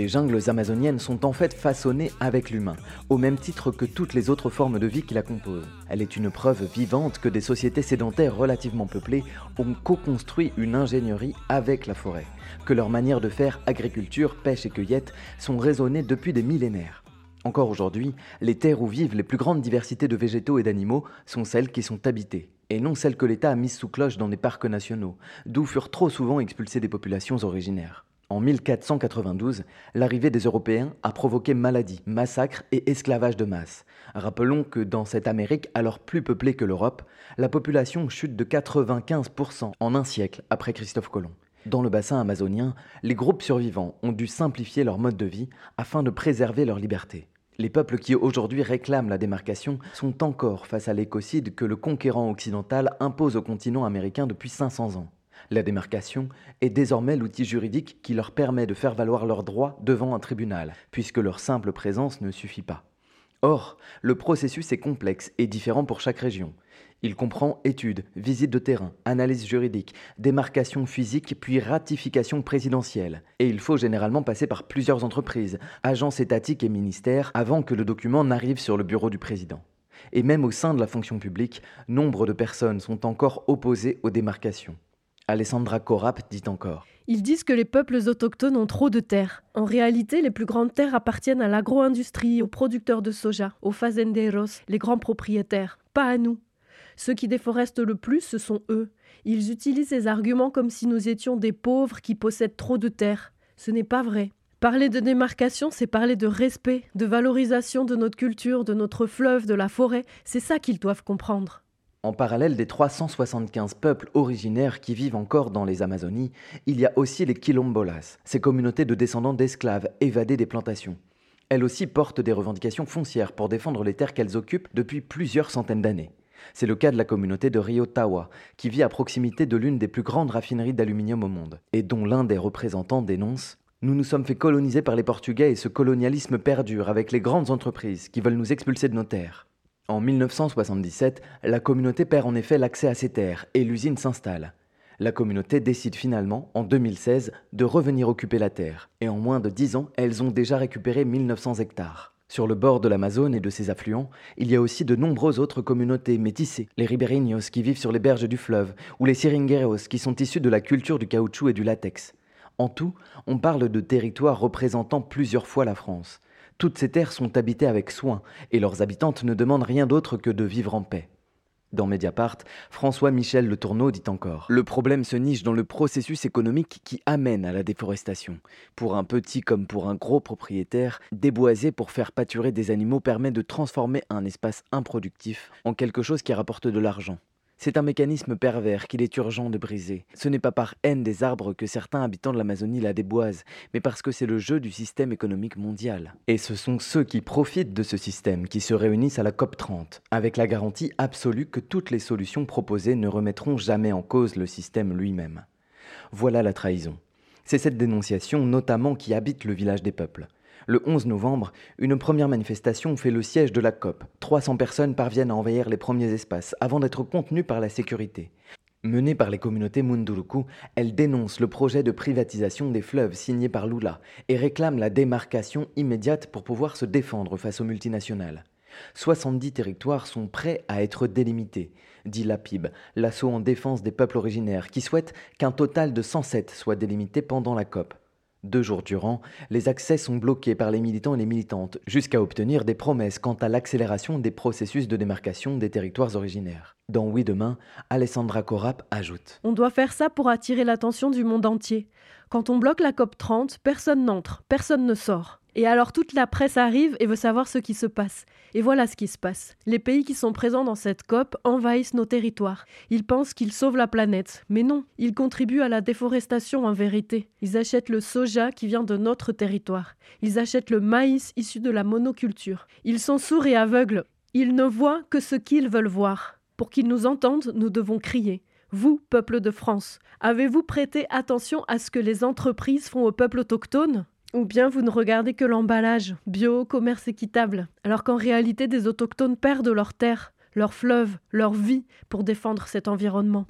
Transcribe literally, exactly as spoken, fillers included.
Les jungles amazoniennes sont en fait façonnées avec l'humain, au même titre que toutes les autres formes de vie qui la composent. Elle est une preuve vivante que des sociétés sédentaires relativement peuplées ont co-construit une ingénierie avec la forêt, que leurs manières de faire agriculture, pêche et cueillette sont raisonnées depuis des millénaires. Encore aujourd'hui, les terres où vivent les plus grandes diversités de végétaux et d'animaux sont celles qui sont habitées, et non celles que l'État a mises sous cloche dans des parcs nationaux, d'où furent trop souvent expulsées des populations originaires. En mille quatre cent quatre-vingt-douze, l'arrivée des Européens a provoqué maladies, massacres et esclavage de masse. Rappelons que dans cette Amérique alors plus peuplée que l'Europe, la population chute de quatre-vingt-quinze pour cent en un siècle après Christophe Colomb. Dans le bassin amazonien, les groupes survivants ont dû simplifier leur mode de vie afin de préserver leur liberté. Les peuples qui aujourd'hui réclament la démarcation sont encore face à l'écocide que le conquérant occidental impose au continent américain depuis cinq cents ans. La démarcation est désormais l'outil juridique qui leur permet de faire valoir leurs droits devant un tribunal, puisque leur simple présence ne suffit pas. Or, le processus est complexe et différent pour chaque région. Il comprend études, visites de terrain, analyse juridique, démarcation physique puis ratification présidentielle. Et il faut généralement passer par plusieurs entreprises, agences étatiques et ministères avant que le document n'arrive sur le bureau du président. Et même au sein de la fonction publique, nombre de personnes sont encore opposées aux démarcations. Alessandra Corap dit encore. Ils disent que les peuples autochtones ont trop de terres. En réalité, les plus grandes terres appartiennent à l'agro-industrie, aux producteurs de soja, aux fazenderos, les grands propriétaires, pas à nous. Ceux qui déforestent le plus, ce sont eux. Ils utilisent ces arguments comme si nous étions des pauvres qui possèdent trop de terres. Ce n'est pas vrai. Parler de démarcation, c'est parler de respect, de valorisation de notre culture, de notre fleuve, de la forêt. C'est ça qu'ils doivent comprendre. En parallèle des trois cent soixante-quinze peuples originaires qui vivent encore dans les Amazonies, il y a aussi les quilombolas, ces communautés de descendants d'esclaves évadés des plantations. Elles aussi portent des revendications foncières pour défendre les terres qu'elles occupent depuis plusieurs centaines d'années. C'est le cas de la communauté de Rio Tawa, qui vit à proximité de l'une des plus grandes raffineries d'aluminium au monde, et dont l'un des représentants dénonce « Nous nous sommes fait coloniser par les Portugais et ce colonialisme perdure avec les grandes entreprises qui veulent nous expulser de nos terres. » En mille neuf cent soixante-dix-sept, la communauté perd en effet l'accès à ces terres et l'usine s'installe. La communauté décide finalement, en deux mille seize, de revenir occuper la terre. Et en moins de dix ans, elles ont déjà récupéré mille neuf cents hectares. Sur le bord de l'Amazone et de ses affluents, il y a aussi de nombreuses autres communautés métissées. Les ribeirinhos qui vivent sur les berges du fleuve, ou les seringueiros qui sont issus de la culture du caoutchouc et du latex. En tout, on parle de territoires représentant plusieurs fois la France. Toutes ces terres sont habitées avec soin, et leurs habitantes ne demandent rien d'autre que de vivre en paix. Dans Mediapart, François-Michel Le Tourneau dit encore « Le problème se niche dans le processus économique qui amène à la déforestation. Pour un petit comme pour un gros propriétaire, déboiser pour faire pâturer des animaux permet de transformer un espace improductif en quelque chose qui rapporte de l'argent. C'est un mécanisme pervers qu'il est urgent de briser. Ce n'est pas par haine des arbres que certains habitants de l'Amazonie la déboisent, mais parce que c'est le jeu du système économique mondial. Et ce sont ceux qui profitent de ce système qui se réunissent à la COP trente, avec la garantie absolue que toutes les solutions proposées ne remettront jamais en cause le système lui-même. Voilà la trahison. C'est cette dénonciation notamment qui habite le village des peuples. Le onze novembre, une première manifestation fait le siège de la COP. trois cents personnes parviennent à envahir les premiers espaces avant d'être contenues par la sécurité. Menée par les communautés Munduruku, elle dénonce le projet de privatisation des fleuves signé par Lula et réclame la démarcation immédiate pour pouvoir se défendre face aux multinationales. soixante-dix territoires sont prêts à être délimités, dit l'A P I B, l'assaut en défense des peuples originaires, qui souhaite qu'un total de cent sept soit délimité pendant la COP. Deux jours durant, les accès sont bloqués par les militants et les militantes, jusqu'à obtenir des promesses quant à l'accélération des processus de démarcation des territoires originaires. Dans Oui Demain, Alessandra Corap ajoute « On doit faire ça pour attirer l'attention du monde entier. Quand on bloque la COP trente, personne n'entre, personne ne sort. Et alors toute la presse arrive et veut savoir ce qui se passe. Et voilà ce qui se passe. Les pays qui sont présents dans cette COP envahissent nos territoires. Ils pensent qu'ils sauvent la planète. Mais non, ils contribuent à la déforestation en vérité. Ils achètent le soja qui vient de notre territoire. Ils achètent le maïs issu de la monoculture. Ils sont sourds et aveugles. Ils ne voient que ce qu'ils veulent voir. Pour qu'ils nous entendent, nous devons crier. Vous, peuple de France, avez-vous prêté attention à ce que les entreprises font au peuple autochtone ? Ou bien vous ne regardez que l'emballage, bio, commerce équitable, alors qu'en réalité des autochtones perdent leurs terres, leurs fleuves, leur vie pour défendre cet environnement.